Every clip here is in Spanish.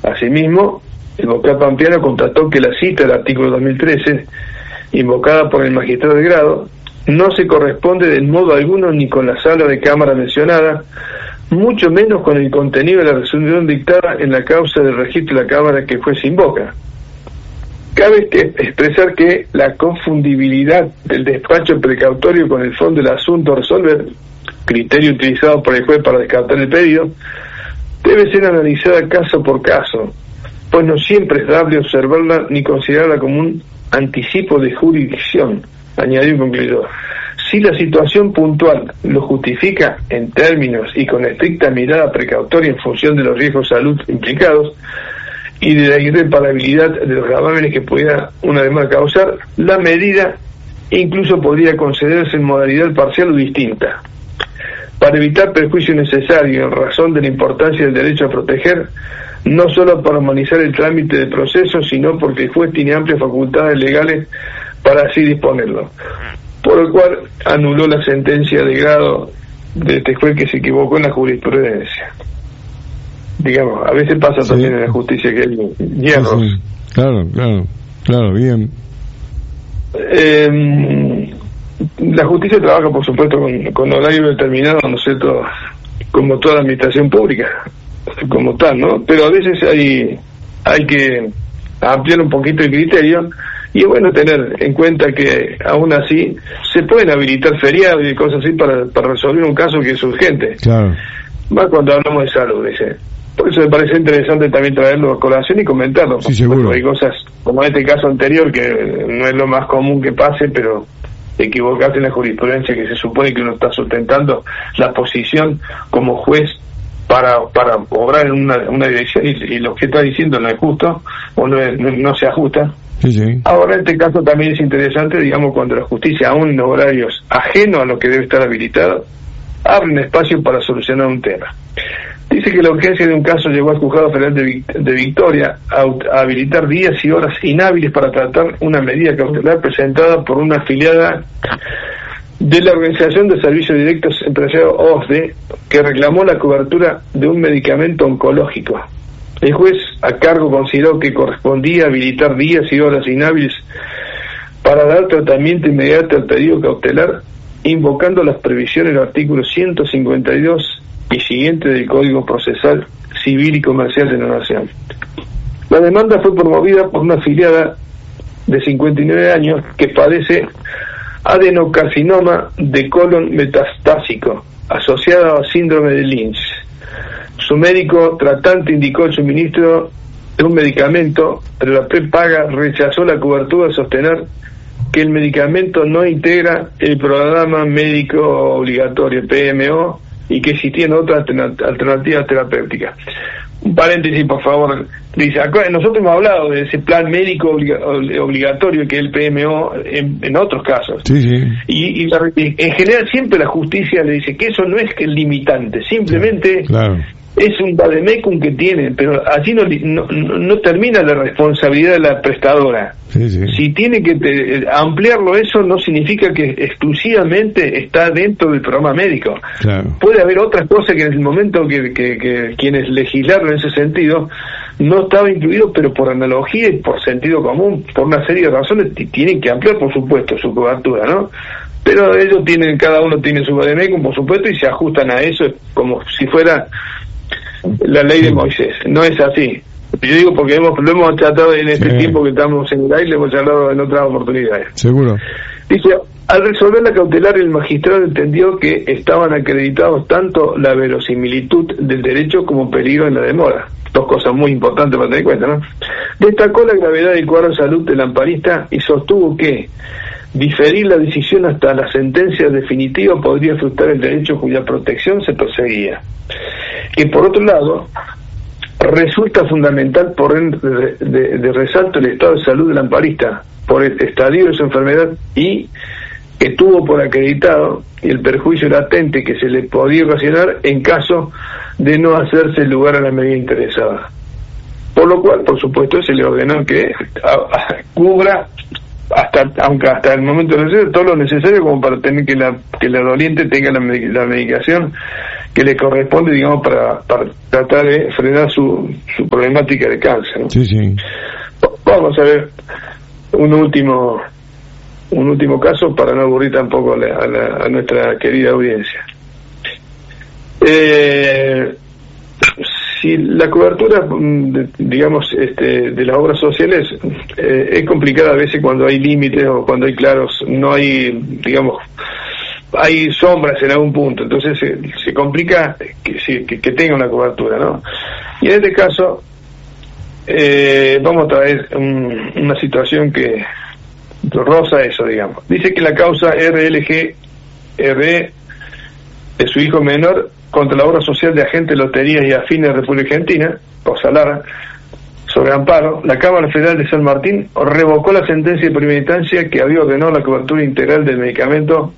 Asimismo, el vocal pampeano constató que la cita del artículo 2013, invocada por el magistrado de grado, no se corresponde de modo alguno ni con la sala de cámara mencionada, mucho menos con el contenido de la resolución dictada en la causa del registro de la cámara que juez invoca. Cabe expresar que la confundibilidad del despacho precautorio con el fondo del asunto a resolver, criterio utilizado por el juez para descartar el pedido, debe ser analizada caso por caso, pues no siempre es dable observarla ni considerarla como un anticipo de jurisdicción, añadió y concluyó. Si la situación puntual lo justifica en términos y con estricta mirada precautoria en función de los riesgos de salud implicados y de la irreparabilidad de los gravámenes que pudiera una demanda causar, la medida incluso podría concederse en modalidad parcial o distinta. Para evitar perjuicio innecesario en razón de la importancia del derecho a proteger, no solo para humanizar el trámite del proceso, sino porque el juez tiene amplias facultades legales para así disponerlo. Por lo cual anuló la sentencia de grado de este juez que se equivocó en la jurisprudencia. Digamos, a veces pasa también en la justicia que hay hierros. Sí. Claro, bien. La justicia trabaja, por supuesto, con horario determinado, ¿no es cierto?, como toda la administración pública, como tal, ¿no? Pero a veces hay que ampliar un poquito el criterio, y es bueno tener en cuenta que aún así se pueden habilitar feriados y cosas así para resolver un caso que es urgente. Claro. Más cuando hablamos de salud, dice. Por eso me parece interesante también traerlo a colación y comentarlo. Sí, seguro. Hay cosas como este caso anterior que no es lo más común que pase, pero equivocarse en la jurisprudencia que se supone que uno está sustentando la posición como juez para obrar en una dirección y lo que está diciendo no es justo o no se ajusta. Sí. Ahora, en este caso también es interesante, digamos, cuando la justicia, aún en horarios ajenos a lo que debe estar habilitado, abre un espacio para solucionar un tema. Dice que la urgencia de un caso llevó al Juzgado Federal de Victoria a habilitar días y horas inhábiles para tratar una medida cautelar presentada por una afiliada de la Organización de Servicios Directos Empresarios OSDE, que reclamó la cobertura de un medicamento oncológico. El juez a cargo consideró que correspondía habilitar días y horas inhábiles para dar tratamiento inmediato al pedido cautelar, invocando las previsiones del artículo 152 y siguiente del Código Procesal Civil y Comercial de la Nación. La demanda fue promovida por una afiliada de 59 años que padece adenocarcinoma de colon metastásico asociado a síndrome de Lynch. Su médico tratante indicó el suministro de un medicamento, pero la prepaga rechazó la cobertura al sostener que el medicamento no integra el programa médico obligatorio, PMO, y que existían otras alternativas terapéuticas. Un paréntesis, por favor. Dice, acá nosotros hemos hablado de ese plan médico obligatorio que es el PMO en otros casos. Sí. Y en general siempre la justicia le dice que eso no es que el limitante, simplemente claro. Es un vademecum que tiene, pero así no termina la responsabilidad de la prestadora. Sí. Si tiene que ampliarlo, eso no significa que exclusivamente está dentro del programa médico. Claro. Puede haber otras cosas que en el momento que quienes legislaron en ese sentido no estaba incluido, pero por analogía y por sentido común, por una serie de razones, tienen que ampliar, por supuesto, su cobertura, ¿no? Pero ellos cada uno tiene su vademecum, por supuesto, y se ajustan a eso como si fuera la ley de Moisés. No es así. Yo digo porque lo hemos tratado en este tiempo que estamos en el aire, lo hemos hablado en otras oportunidades. Seguro. Dice, al resolver la cautelar, el magistrado entendió que estaban acreditados tanto la verosimilitud del derecho como peligro en la demora. Dos cosas muy importantes para tener en cuenta, ¿no? Destacó la gravedad del cuadro de salud del amparista y sostuvo que diferir la decisión hasta la sentencia definitiva podría frustrar el derecho cuya protección se perseguía. Que por otro lado, resulta fundamental de resalto el estado de salud del amparista por el estadio de su enfermedad y que tuvo por acreditado el perjuicio latente que se le podía ocasionar en caso de no hacerse lugar a la medida interesada. Por lo cual, por supuesto, se le ordenó que cubra aunque hasta el momento necesario, todo lo necesario como para tener que la doliente tenga la medicación que le corresponde, digamos, para tratar de frenar su problemática de cáncer, ¿no? Sí, sí. Vamos a ver un último caso para no aburrir tampoco a nuestra querida audiencia. Si la cobertura, digamos, de las obras sociales es complicada a veces cuando hay límites o cuando hay claros, no hay, digamos, hay sombras en algún punto, entonces se complica que tenga una cobertura, ¿no? Y en este caso vamos a traer una situación que roza eso, digamos. Dice que la causa RLGRE de su hijo menor contra la obra social de agentes de loterías y afines de República Argentina, Cosa Lara, sobre amparo, la Cámara Federal de San Martín revocó la sentencia de primera instancia que había ordenado la cobertura integral del medicamento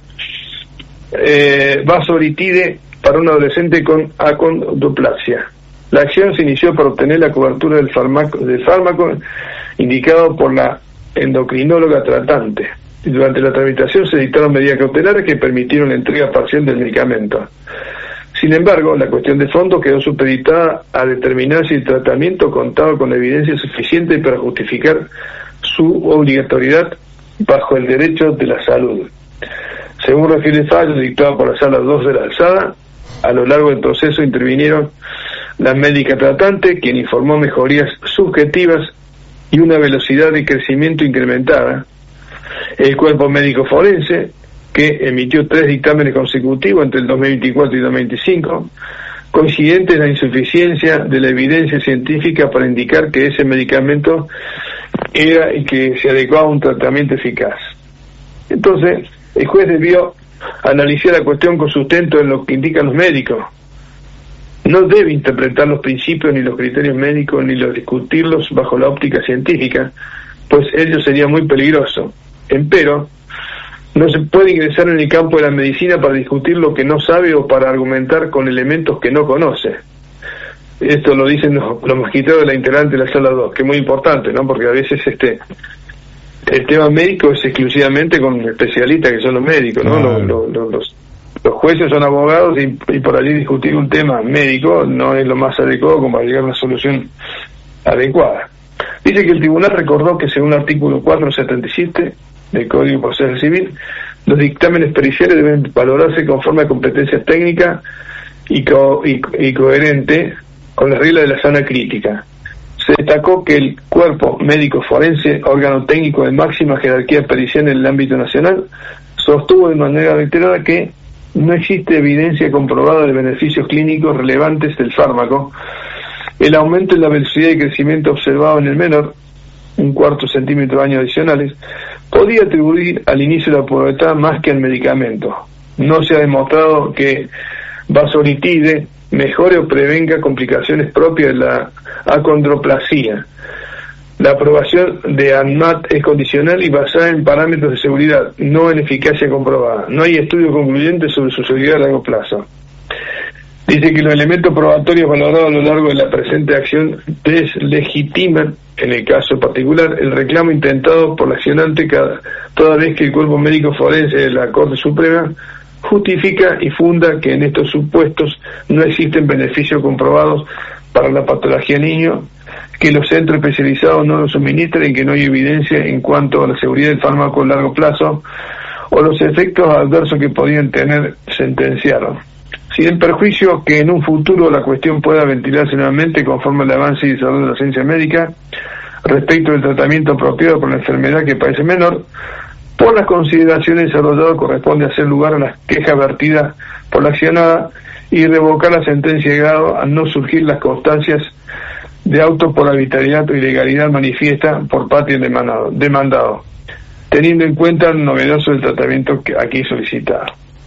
vasoritide para un adolescente con acondroplasia. La acción se inició para obtener la cobertura del fármaco indicado por la endocrinóloga tratante. Durante la tramitación se dictaron medidas cautelares que permitieron la entrega parcial del medicamento. Sin embargo, la cuestión de fondo quedó supeditada a determinar si el tratamiento contaba con evidencia suficiente para justificar su obligatoriedad bajo el derecho de la salud. Según refiere el fallo dictado por la Sala 2 de la Alzada, a lo largo del proceso intervinieron la médica tratante, quien informó mejorías subjetivas y una velocidad de crecimiento incrementada, el cuerpo médico forense, que emitió 3 dictámenes consecutivos entre el 2024 y 2025, coincidentes en la insuficiencia de la evidencia científica para indicar que ese medicamento era y que se adecuaba a un tratamiento eficaz. Entonces, el juez debió analizar la cuestión con sustento en lo que indican los médicos. No debe interpretar los principios ni los criterios médicos ni los discutirlos bajo la óptica científica, pues ello sería muy peligroso. Empero, no se puede ingresar en el campo de la medicina para discutir lo que no sabe o para argumentar con elementos que no conoce. Esto lo dicen los magistrados de la integrante de la Sala 2, que es muy importante, ¿no? Porque a veces el tema médico es exclusivamente con especialistas que son los médicos, ¿no? Los jueces son abogados y por allí discutir un tema médico no es lo más adecuado como para llegar a una solución adecuada. Dice que el tribunal recordó que según el artículo 477 del Código Procesal Civil, los dictámenes periciales deben valorarse conforme a competencias técnicas y coherente con las reglas de la sana crítica. Se destacó que el cuerpo médico forense, órgano técnico de máxima jerarquía pericial en el ámbito nacional, sostuvo de manera reiterada que no existe evidencia comprobada de beneficios clínicos relevantes del fármaco. El aumento en la velocidad de crecimiento observado en el menor, 1/4 centímetro de años adicionales, podía atribuir al inicio de la pubertad más que al medicamento. No se ha demostrado que vasoritide mejore o prevenga complicaciones propias de la acondroplasia. La aprobación de ANMAT es condicional y basada en parámetros de seguridad, no en eficacia comprobada. No hay estudio concluyente sobre su seguridad a largo plazo. Dice que los elementos probatorios valorados a lo largo de la presente acción deslegitiman, en el caso particular, el reclamo intentado por la accionante toda vez que el cuerpo médico forense de la Corte Suprema justifica y funda que en estos supuestos no existen beneficios comprobados para la patología niño, que los centros especializados no lo suministran y que no hay evidencia en cuanto a la seguridad del fármaco a largo plazo o los efectos adversos que podían tener, sentenciaron. Sin el perjuicio que en un futuro la cuestión pueda ventilarse nuevamente conforme al avance y desarrollo de la ciencia médica respecto del tratamiento apropiado por la enfermedad que padece menor, por las consideraciones desarrolladas corresponde hacer lugar a las quejas vertidas por la accionada y revocar la sentencia de grado al no surgir las constancias de auto por arbitrariedad o ilegalidad manifiesta por parte del demandado, teniendo en cuenta el novedoso del tratamiento que aquí solicitado.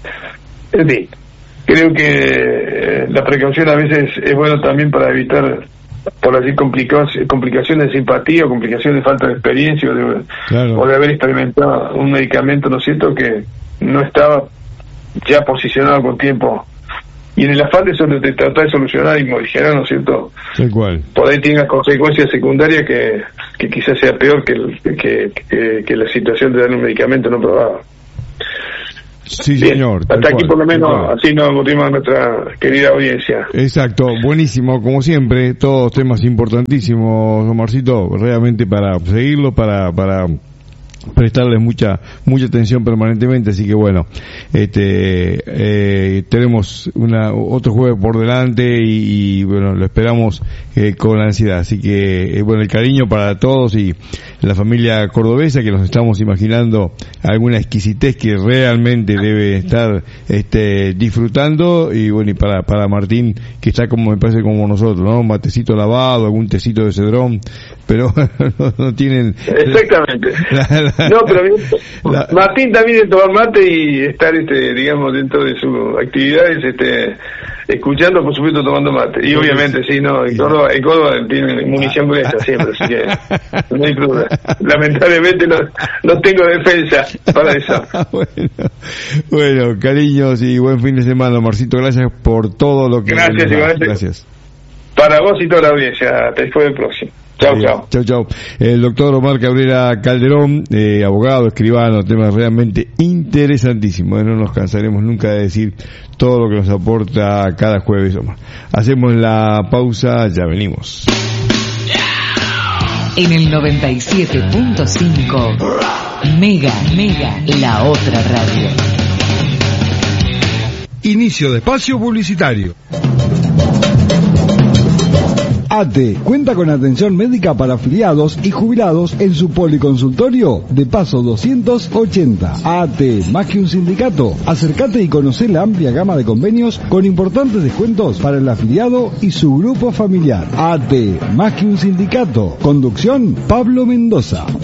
Es decir, creo que la precaución a veces es bueno también para evitar, por así, complicaciones de simpatía o complicaciones de falta de experiencia o de haber experimentado un medicamento, ¿no es cierto?, que no estaba ya posicionado con tiempo. Y en el afán de tratar de solucionar y modificar, ¿no es cierto?, por ahí tiene consecuencias secundarias que que quizás sea peor que la situación de dar un medicamento no probado. Sí, Bien, señor. hasta aquí por lo menos, así nos motivamos a nuestra querida audiencia. Exacto, buenísimo, como siempre, todos temas importantísimos, Omarcito, realmente para seguirlo, para prestarles mucha atención permanentemente, así que bueno, tenemos otro jueves por delante y bueno, lo esperamos con ansiedad, así que bueno, el cariño para todos y la familia cordobesa, que nos estamos imaginando alguna exquisitez que realmente debe estar disfrutando, y bueno, y para Martín, que está como me parece como nosotros, ¿no? Un matecito lavado, algún tecito de cedrón, pero no tienen exactamente. No, pero Martín también de tomar mate y estar, digamos, dentro de sus actividades, escuchando, por supuesto, tomando mate. Y obviamente, sí, no, en Córdoba tienen munición gruesa siempre, así que no hay duda. Lamentablemente no tengo defensa para eso. Bueno, cariños y buen fin de semana, Marcito. Gracias por todo lo que... Gracias, igualmente. Gracias. Para vos y toda la audiencia. Hasta después del próximo. Chau. El doctor Omar Cabrera Calderón, abogado, escribano, temas realmente interesantísimos. No nos cansaremos nunca de decir todo lo que nos aporta cada jueves, Omar. Hacemos la pausa, ya venimos. En el 97.5 Mega, la otra radio. Inicio de espacio publicitario. ATE cuenta con atención médica para afiliados y jubilados en su policonsultorio de Paso 280. ATE, más que un sindicato. Acércate y conoce la amplia gama de convenios con importantes descuentos para el afiliado y su grupo familiar. ATE, más que un sindicato. Conducción, Pablo Mendoza.